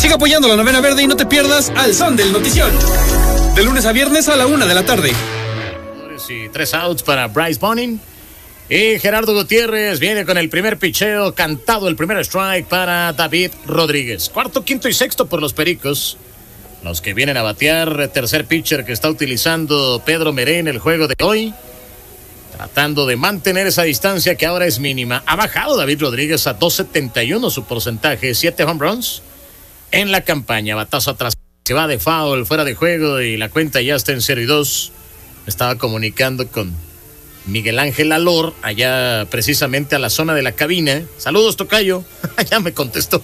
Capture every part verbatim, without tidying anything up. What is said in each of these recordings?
Sigue apoyando la Novena Verde y no te pierdas Al Son del Notición. De lunes a viernes a la una de la tarde. Y tres outs para Bryce Bonning. Y Gerardo Gutiérrez viene con el primer picheo cantado, el primer strike para David Rodríguez. Cuarto, quinto y sexto por los Pericos. Los que vienen a batear, tercer pitcher que está utilizando Pedro Meré en el juego de hoy. Tratando de mantener esa distancia que ahora es mínima. Ha bajado David Rodríguez a dos setenta y uno su porcentaje, siete home runs en la campaña. Batazo atrás, se va de foul, fuera de juego y la cuenta ya está en cero y dos. Estaba comunicando con Miguel Ángel Alor, allá precisamente a la zona de la cabina. Saludos, tocayo. Ya me contestó.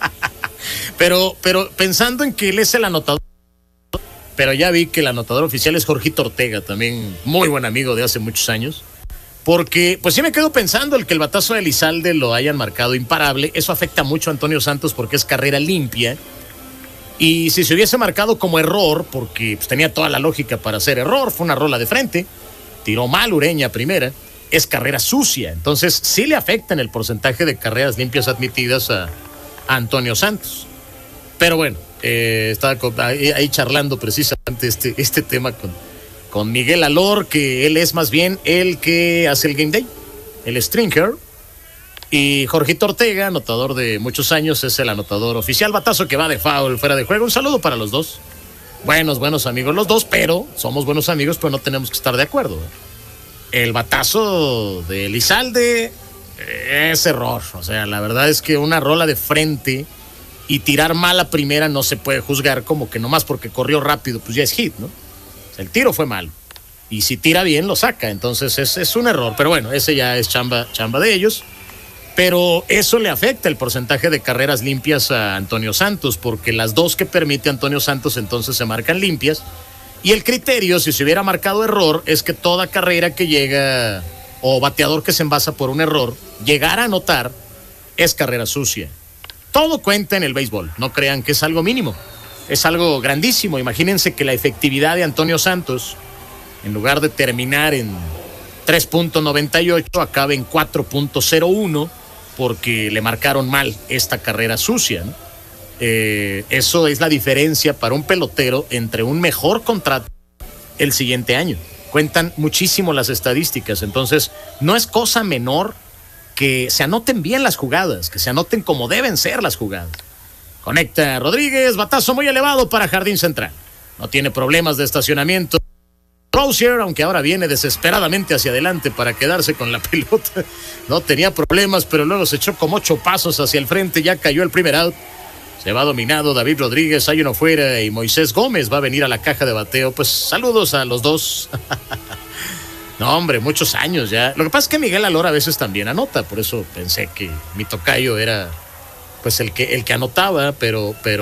pero, pero pensando en que él es el anotador, pero ya vi que el anotador oficial es Jorgito Ortega, también muy buen amigo de hace muchos años. Porque, pues sí me quedo pensando el que el batazo de Elizalde lo hayan marcado imparable. Eso afecta mucho a Antonio Santos porque es carrera limpia. Y si se hubiese marcado como error, porque pues, tenía toda la lógica para hacer error, fue una rola de frente, tiró mal Ureña primera, es carrera sucia. Entonces sí le afecta en el porcentaje de carreras limpias admitidas a, a Antonio Santos. Pero bueno, eh, estaba con, ahí, ahí charlando precisamente este, este tema con, con Miguel Alor, que él es más bien el que hace el Game Day, el Stringer. Y Jorgito Ortega, anotador de muchos años, es el anotador oficial. Batazo que va de foul, fuera de juego. Un saludo para los dos. Buenos, buenos amigos los dos, pero somos buenos amigos, pero no tenemos que estar de acuerdo. El batazo de Elizalde es error. O sea, la verdad es que una rola de frente y tirar mal a primera no se puede juzgar como que nomás porque corrió rápido, pues ya es hit, ¿no? O sea, el tiro fue malo. Y si tira bien, lo saca. Entonces es, es un error. Pero bueno, ese ya es chamba, chamba de ellos. Pero eso le afecta el porcentaje de carreras limpias a Antonio Santos, porque las dos que permite Antonio Santos entonces se marcan limpias. Y el criterio, si se hubiera marcado error, es que toda carrera que llega o bateador que se envasa por un error, llegar a anotar, es carrera sucia. Todo cuenta en el béisbol, no crean que es algo mínimo, es algo grandísimo. Imagínense que la efectividad de Antonio Santos, en lugar de terminar en tres punto noventa y ocho, acabe en cuatro punto cero uno, porque le marcaron mal esta carrera sucia, ¿no? Eh, eso es la diferencia para un pelotero entre un mejor contrato el siguiente año. Cuentan muchísimo las estadísticas, entonces no es cosa menor que se anoten bien las jugadas, que se anoten como deben ser las jugadas. Conecta Rodríguez, batazo muy elevado para Jardín Central. No tiene problemas de estacionamiento. Rozier, aunque ahora viene desesperadamente hacia adelante para quedarse con la pelota, no tenía problemas, pero luego se echó como ocho pasos hacia el frente, ya cayó el primer out. Se va dominado David Rodríguez, hay uno fuera y Moisés Gómez va a venir a la caja de bateo. Pues saludos a los dos. No, hombre, muchos años ya. Lo que pasa es que Miguel Alor a veces también anota, por eso pensé que mi tocayo era pues el que, el que anotaba, pero, pero